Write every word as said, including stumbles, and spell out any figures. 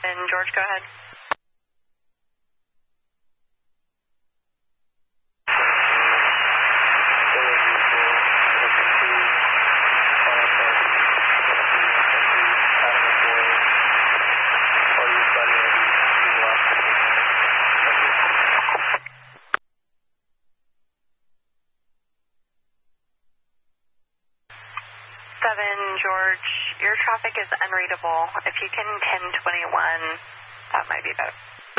And George, go ahead. seven, George, your traffic is unreadable. If you can ten twenty-one, that might be better.